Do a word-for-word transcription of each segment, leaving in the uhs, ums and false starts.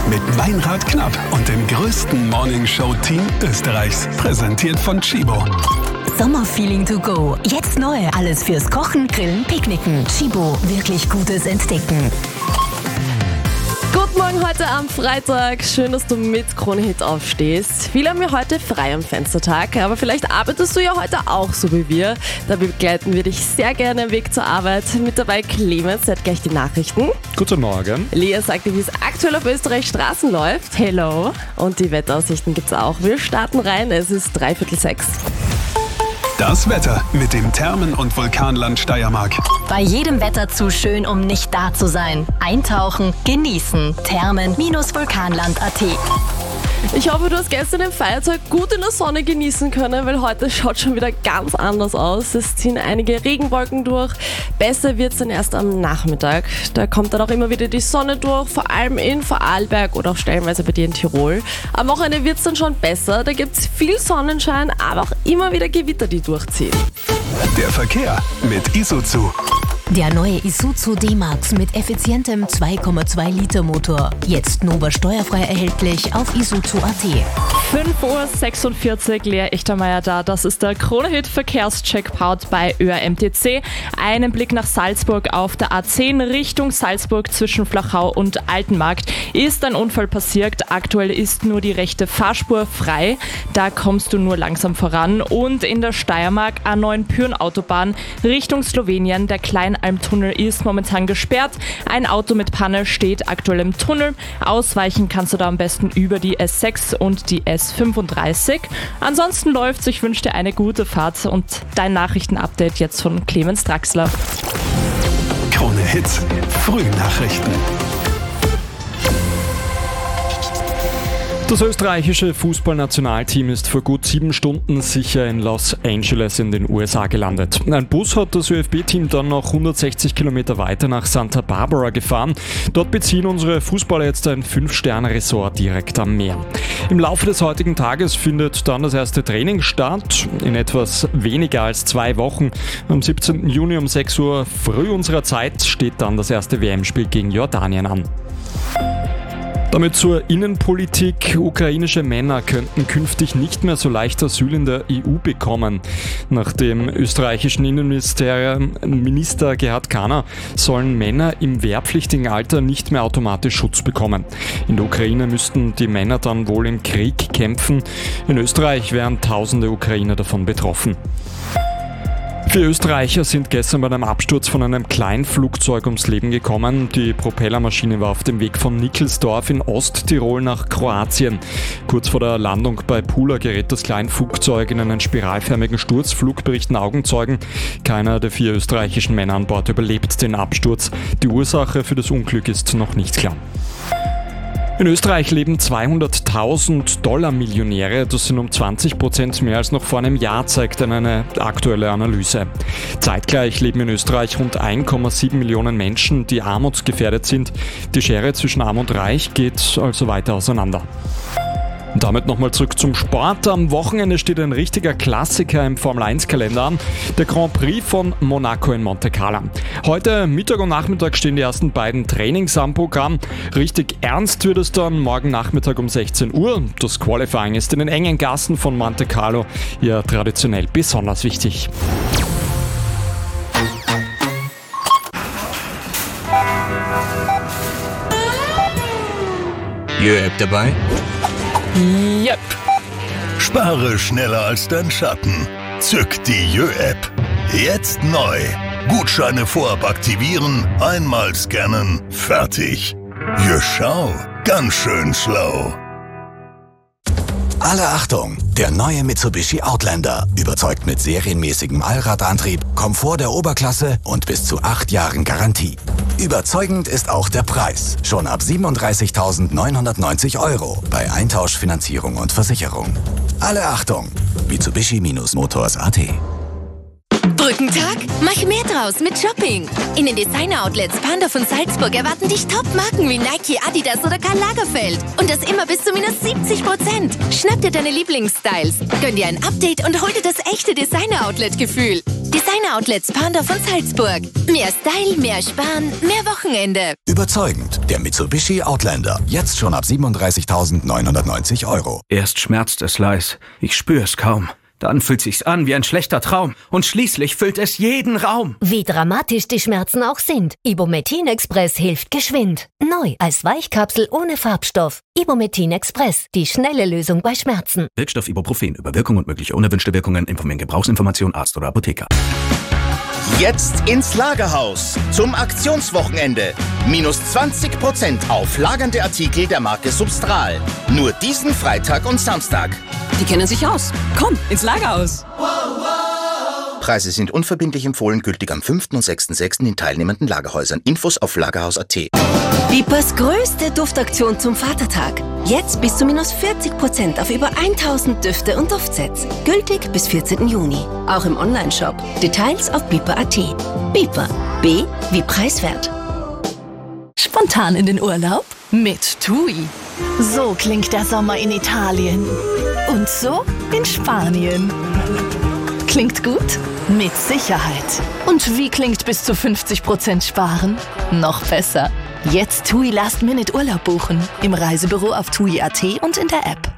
mit Meinrad Knapp und dem größten Morningshow-Team Österreichs. Präsentiert von Chibo. Sommerfeeling to go. Jetzt neu. Alles fürs Kochen, Grillen, Picknicken. Chibo. Wirklich Gutes entdecken. Guten Morgen heute am Freitag. Schön, dass du mit Krone-Hit aufstehst. Viele haben ja heute frei am Fenstertag, aber vielleicht arbeitest du ja heute auch so wie wir. Da begleiten wir dich sehr gerne am Weg zur Arbeit. Mit dabei Clemens, der hat gleich die Nachrichten. Guten Morgen. Lea sagt dir, wie es aktuell auf Österreich Straßen läuft. Hello. Und die Wetteraussichten gibt's auch. Wir starten rein. Es ist dreiviertel sechs. Das Wetter mit dem Thermen- und Vulkanland Steiermark. Bei jedem Wetter zu schön, um nicht da zu sein. Eintauchen, genießen. Thermen-Vulkanland Punkt at. Ich hoffe, du hast gestern den Feiertag gut in der Sonne genießen können, weil heute schaut schon wieder ganz anders aus. Es ziehen einige Regenwolken durch. Besser wird es dann erst am Nachmittag. Da kommt dann auch immer wieder die Sonne durch, vor allem in Vorarlberg oder auch stellenweise bei dir in Tirol. Am Wochenende wird es dann schon besser. Da gibt es viel Sonnenschein, aber auch immer wieder Gewitter, die durchziehen. Der Verkehr mit Isuzu. Der neue Isuzu D-Max mit effizientem zwei Komma zwei Liter Motor. Jetzt Nova steuerfrei erhältlich auf isuzu Punkt at. fünf Uhr sechsundvierzig, Lea Echtermeier da. Das ist der Krone-Hit Verkehrscheck bei Ö R M T C. Einen Blick nach Salzburg auf der A zehn Richtung Salzburg zwischen Flachau und Altenmarkt. Ist ein Unfall passiert. Aktuell ist nur die rechte Fahrspur frei. Da kommst du nur langsam voran. Und in der Steiermark A neun Pyhrn-Autobahn Richtung Slowenien. Der Kleinalmtunnel ist momentan gesperrt. Ein Auto mit Panne steht aktuell im Tunnel. Ausweichen kannst du da am besten über die S sechs und die S fünfunddreißig. Ansonsten läuft's. Ich wünsche dir eine gute Fahrt und dein Nachrichtenupdate jetzt von Clemens Draxler. Krone Hits, Frühnachrichten. Das österreichische Fußballnationalteam ist vor gut sieben Stunden sicher in Los Angeles in den U S A gelandet. Ein Bus hat das Ö F B-Team dann noch hundertsechzig Kilometer weiter nach Santa Barbara gefahren. Dort beziehen unsere Fußballer jetzt ein fünf Sterne Resort direkt am Meer. Im Laufe des heutigen Tages findet dann das erste Training statt. In etwas weniger als zwei Wochen, am siebzehnten Juni um sechs Uhr früh unserer Zeit, steht dann das erste W M-Spiel gegen Jordanien an. Damit zur Innenpolitik. Ukrainische Männer könnten künftig nicht mehr so leicht Asyl in der E U bekommen. Nach dem österreichischen Innenminister Minister Gerhard Kahner sollen Männer im wehrpflichtigen Alter nicht mehr automatisch Schutz bekommen. In der Ukraine müssten die Männer dann wohl im Krieg kämpfen. In Österreich wären tausende Ukrainer davon betroffen. Vier Österreicher sind gestern bei einem Absturz von einem Kleinflugzeug ums Leben gekommen. Die Propellermaschine war auf dem Weg von Nickelsdorf in Osttirol nach Kroatien. Kurz vor der Landung bei Pula gerät das Kleinflugzeug in einen spiralförmigen Sturzflug, berichten Augenzeugen. Keiner der vier österreichischen Männer an Bord überlebt den Absturz. Die Ursache für das Unglück ist noch nicht klar. In Österreich leben zweihunderttausend Dollar-Millionäre. Das sind um zwanzig Prozent mehr als noch vor einem Jahr, zeigt eine aktuelle Analyse. Zeitgleich leben in Österreich rund eins Komma sieben Millionen Menschen, die armutsgefährdet sind. Die Schere zwischen Arm und Reich geht also weiter auseinander. Und damit nochmal zurück zum Sport. Am Wochenende steht ein richtiger Klassiker im Formel eins Kalender an, der Grand Prix von Monaco in Monte Carlo. Heute Mittag und Nachmittag stehen die ersten beiden Trainings am Programm. Richtig ernst wird es dann morgen Nachmittag um sechzehn Uhr. Das Qualifying ist in den engen Gassen von Monte Carlo ja traditionell besonders wichtig. Jö-App dabei? Yep. Spare schneller als dein Schatten. Zück die Jö-App. Jetzt neu. Gutscheine vorab aktivieren, einmal scannen, fertig. Jö, schau, ganz schön schlau. Alle Achtung! Der neue Mitsubishi Outlander überzeugt mit serienmäßigem Allradantrieb, Komfort der Oberklasse und bis zu acht Jahren Garantie. Überzeugend ist auch der Preis. Schon ab siebenunddreißigtausendneunhundertneunzig Euro bei Eintausch, Finanzierung und Versicherung. Alle Achtung! Mitsubishi Motors Punkt at. Brückentag? Mach mehr draus mit Shopping. In den Designer-Outlets Pandorf und Salzburg erwarten dich Top-Marken wie Nike, Adidas oder Karl Lagerfeld. Und das immer bis zu minus siebzig Prozent. Schnapp dir deine Lieblingsstyles, gönn dir ein Update und hol dir das echte Designer-Outlet-Gefühl. Designer-Outlets Pandorf und Salzburg. Mehr Style, mehr Sparen, mehr Wochenende. Überzeugend. Der Mitsubishi Outlander. Jetzt schon ab siebenunddreißigtausendneunhundertneunzig Euro. Erst schmerzt es leis. Ich spür's kaum. Dann fühlt sich's an wie ein schlechter Traum. Und schließlich füllt es jeden Raum. Wie dramatisch die Schmerzen auch sind, Ibumetin Express hilft geschwind. Neu als Weichkapsel ohne Farbstoff. Ibumetin Express, die schnelle Lösung bei Schmerzen. Wirkstoff Ibuprofen. Über Wirkung und mögliche unerwünschte Wirkungen informieren Gebrauchsinformation Arzt oder Apotheker. Jetzt ins Lagerhaus zum Aktionswochenende. Minus zwanzig Prozent auf lagernde Artikel der Marke Substral. Nur diesen Freitag und Samstag. Die kennen sich aus. Komm, ins Lagerhaus. Preise sind unverbindlich empfohlen, gültig am fünften und sechsten sechsten in teilnehmenden Lagerhäusern. Infos auf lagerhaus punkt at. Bipers größte Duftaktion zum Vatertag. Jetzt bis zu minus vierzig Prozent auf über tausend Düfte und Duftsets. Gültig bis vierzehnten Juni. Auch im Onlineshop. Details auf biper punkt at. Biper. B wie preiswert. Spontan in den Urlaub? Mit TUI. So klingt der Sommer in Italien. Und so in Spanien. Klingt gut? Mit Sicherheit. Und wie klingt bis zu fünfzig Prozent sparen? Noch besser. Jetzt TUI Last Minute Urlaub buchen. Im Reisebüro auf tui punkt at und in der App.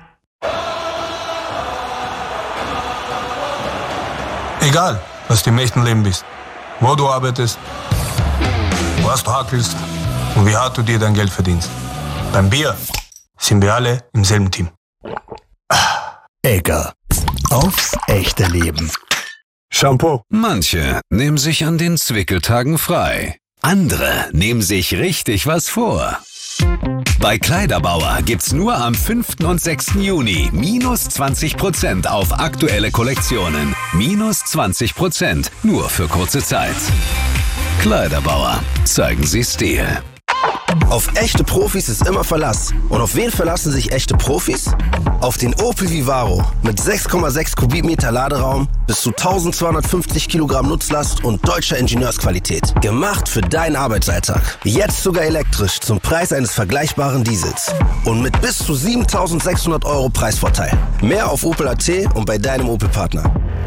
Egal, was du im echten Leben bist, wo du arbeitest, was du hackelst und wie hart du dir dein Geld verdienst. Beim Bier sind wir alle im selben Team. Egger. Aufs echte Leben. Shampoo. Manche nehmen sich an den Zwickeltagen frei. Andere nehmen sich richtig was vor. Bei Kleiderbauer gibt's nur am fünften und sechsten Juni minus zwanzig Prozent auf aktuelle Kollektionen. Minus zwanzig Prozent nur für kurze Zeit. Kleiderbauer, zeigen Sie Stil. Auf echte Profis ist immer Verlass. Und auf wen verlassen sich echte Profis? Auf den Opel Vivaro mit sechs Komma sechs Kubikmeter Laderaum, bis zu eintausendzweihundertfünfzig Kilogramm Nutzlast und deutscher Ingenieursqualität. Gemacht für deinen Arbeitsalltag. Jetzt sogar elektrisch zum Preis eines vergleichbaren Diesels. Und mit bis zu siebentausendsechshundert Euro Preisvorteil. Mehr auf opel punkt at und bei deinem Opel-Partner.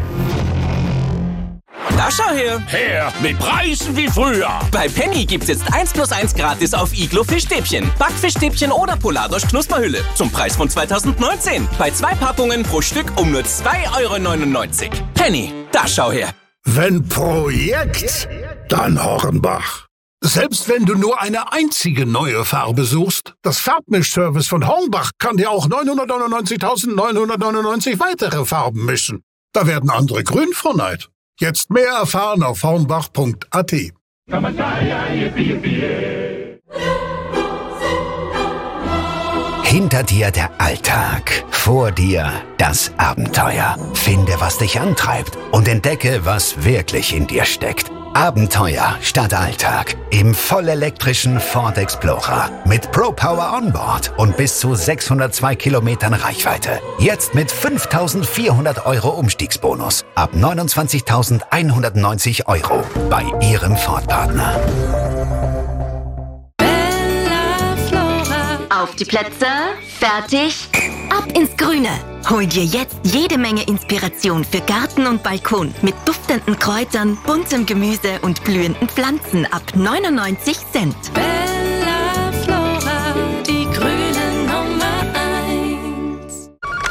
Da schau her! Her, mit Preisen wie früher! Bei Penny gibt's jetzt eins plus eins gratis auf Iglo Fischstäbchen, Backfischstäbchen oder Polardosch Knusperhülle. Zum Preis von zweitausendneunzehn. Bei zwei Packungen pro Stück um nur zwei Euro neunundneunzig. Penny, da schau her! Wenn Projekt, dann Hornbach. Selbst wenn du nur eine einzige neue Farbe suchst, das Farbmischservice von Hornbach kann dir auch neunhundertneunundneunzigtausendneunhundertneunundneunzig weitere Farben mischen. Da werden andere grün vor Neid. Jetzt mehr erfahren auf hornbach punkt at. Hinter dir der Alltag, vor dir das Abenteuer. Finde, was dich antreibt und entdecke, was wirklich in dir steckt. Abenteuer statt Alltag im vollelektrischen Ford Explorer mit ProPower Onboard und bis zu sechshundertzwei Kilometern Reichweite. Jetzt mit fünftausendvierhundert Euro Umstiegsbonus ab neunundzwanzigtausendeinhundertneunzig Euro bei Ihrem Ford-Partner. Auf die Plätze, fertig, ab ins Grüne. Hol dir jetzt jede Menge Inspiration für Garten und Balkon mit duftenden Kräutern, buntem Gemüse und blühenden Pflanzen ab neunundneunzig Cent. Bella Flora, die grüne Nummer eins.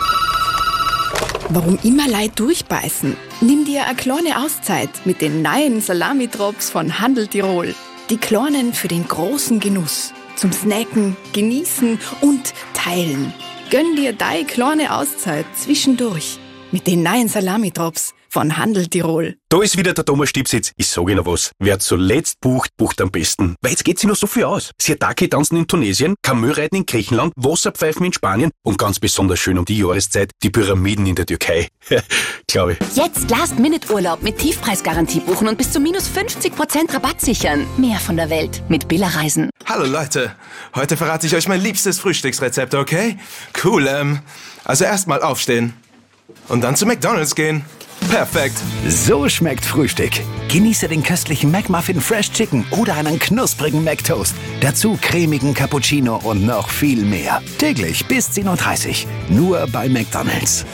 Warum immer Leid durchbeißen? Nimm dir eine kleine Auszeit mit den neuen Salami-Drops von Handel Tirol. Die kleinen für den großen Genuss. Zum Snacken, Genießen und Teilen. Gönn dir deine kleine Auszeit zwischendurch mit den neuen Salami-Drops von Handel Tirol. Da ist wieder der Thomas Stipsitz. Ich sage noch was. Wer zuletzt bucht, bucht am besten. Weil jetzt geht sich noch so viel aus. Siatake tanzen in Tunesien, Kamelreiten in Griechenland, Wasserpfeifen in Spanien und ganz besonders schön um die Jahreszeit die Pyramiden in der Türkei. Glaube ich. Jetzt Last-Minute-Urlaub mit Tiefpreisgarantie buchen und bis zu minus fünfzig Prozent Rabatt sichern. Mehr von der Welt mit Billa Reisen. Hallo Leute, heute verrate ich euch mein liebstes Frühstücksrezept, okay? Cool, ähm, also erstmal aufstehen und dann zu McDonald's gehen. Perfekt. So schmeckt Frühstück. Genieße den köstlichen McMuffin Fresh Chicken oder einen knusprigen McToast. Dazu cremigen Cappuccino und noch viel mehr. Täglich bis zehn Uhr dreißig. Nur bei McDonald's.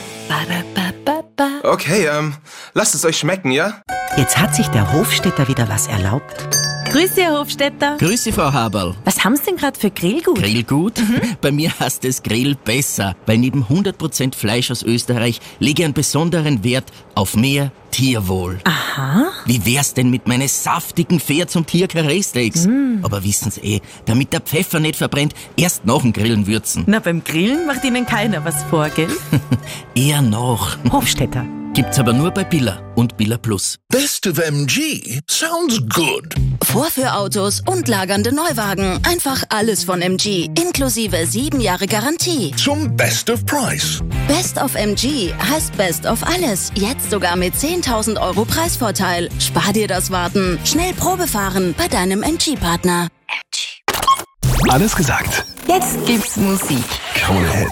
Okay, ähm, lasst es euch schmecken, ja? Jetzt hat sich der Hofstädter wieder was erlaubt. Grüße, Herr Hofstädter. Grüße, Frau Haberl. Was haben Sie denn gerade für Grillgut? Grillgut? Mhm. Bei mir heißt es Grill besser, weil neben hundert Prozent Fleisch aus Österreich lege ich einen besonderen Wert auf mehr Tierwohl. Aha. Wie wär's denn mit meinen saftigen Pferd- zum Tier-Karree-Steaks? Mm. Aber wissen Sie eh, damit der Pfeffer nicht verbrennt, erst nach dem Grillen würzen. Na, beim Grillen macht Ihnen keiner was vor, gell? Eher noch. Hofstädter. Gibt's aber nur bei Billa und Billa Plus. Best of M G sounds good. Vorführautos und lagernde Neuwagen. Einfach alles von M G, inklusive sieben Jahre Garantie. Zum Best of Price. Best of M G heißt Best of alles. Jetzt sogar mit zehntausend Euro Preisvorteil. Spar dir das Warten. Schnell Probe fahren bei deinem M G-Partner. Alles gesagt. Jetzt gibt's Musik. Krone Hits.